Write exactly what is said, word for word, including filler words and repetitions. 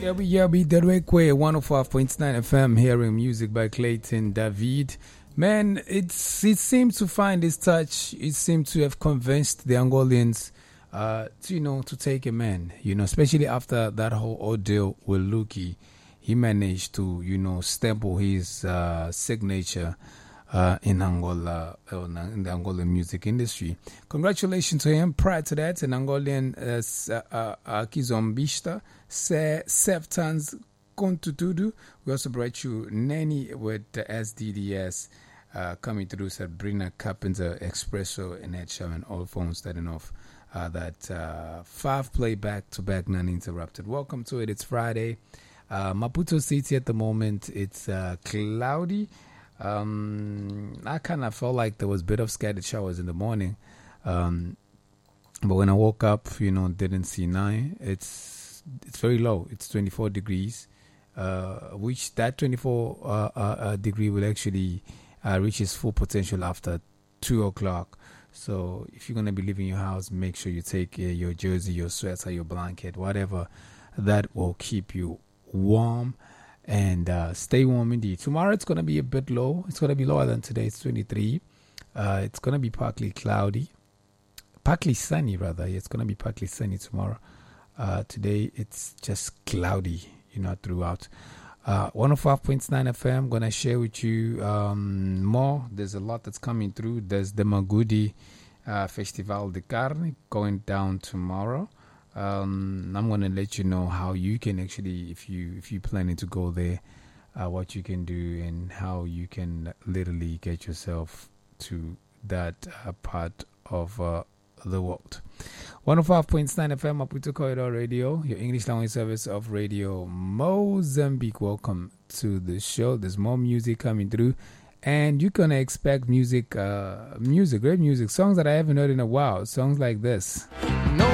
Yabi Yabi Derekwe, one oh five point nine F M, hearing music by Clayton David. Man, it's it seems to find its touch. It seems to have convinced the Angolians, uh, to, you know, to take a man. You know, especially after that whole ordeal with Luki, he managed to, you know, stample his uh, signature uh, in Angola, uh, in the Angolan music industry. Congratulations to him. Prior to that, an Angolian uh, uh, uh, Kizombishta, Se Septans Kontutudu. We also brought you Nanny with the S D D S. Uh, coming through Sabrina Carpenter, Espresso, and Ed Sheeran, all phones starting off uh, that uh, five play back to back, non-interrupted. Welcome to it. It's Friday. Uh, Maputo City at the moment, it's uh, cloudy. Um, I kind of felt like there was a bit of scattered showers in the morning. Um, but when I woke up, you know, didn't see nine. It's, it's very low. It's twenty-four degrees, uh, which that twenty-four uh, uh, uh, degree will actually Uh, reaches full potential after two o'clock. So if you're going to be leaving your house, make sure you take uh, your jersey, your sweater, your blanket, whatever that will keep you warm and uh, stay warm indeed. Tomorrow it's going to be a bit low. It's going to be lower than today. It's twenty-three. Uh, it's going to be partly cloudy, partly sunny rather. Yeah, it's going to be partly sunny tomorrow. Uh, today it's just cloudy, you know, throughout. Uh, one oh five point nine F M, going to share with you um, more. There's a lot that's coming through. There's the Magudi uh, Festival de Carne going down tomorrow. Um, I'm going to let you know how you can actually, if, you, if you're planning to go there, uh, what you can do and how you can literally get yourself to that uh, part of uh, the world. one oh five point nine F M, Maputo Corridor Radio, your English language service of Radio Mozambique. Welcome to the show. There's more music coming through, and you're going to expect music, uh, music, great music, songs that I haven't heard in a while, songs like this.